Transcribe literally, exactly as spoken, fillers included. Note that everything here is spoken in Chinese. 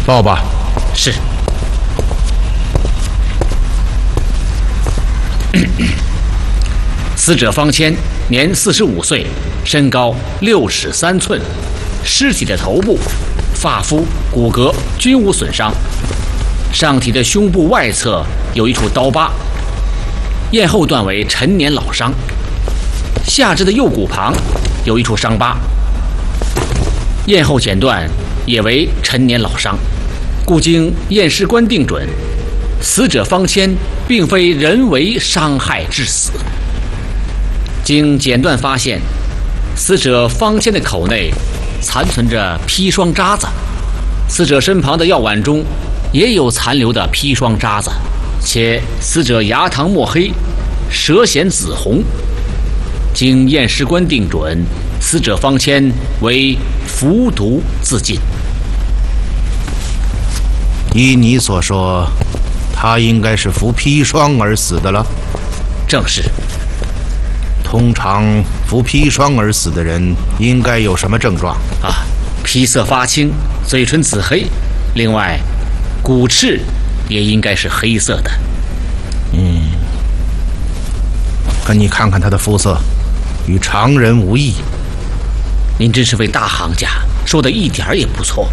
报吧。 是。死者方谦，年四十五岁，身高六尺三寸，尸体的头部、发肤、骨骼均无损伤，上体的胸部外侧有一处刀疤，咽后段为陈年老伤，下肢的右骨旁有一处伤疤，咽后剪断也为陈年老伤，故经验尸官定准，死者方谦并非人为伤害致死。经剪断发现，死者方谦的口内残存着砒霜渣子，死者身旁的药碗中也有残留的砒霜渣子，且死者牙膛墨黑，舌显紫红。经验尸官定准，死者方谦为服毒自尽。 依你所说，他应该是服砒霜而死的了。 正是。 通常服砒霜而死的人应该有什么症状啊？皮色发青，嘴唇紫黑，另外骨翅也应该是黑色的。 嗯，可你看看他的肤色，与常人无异。 您真是位大行家，说的一点也不错。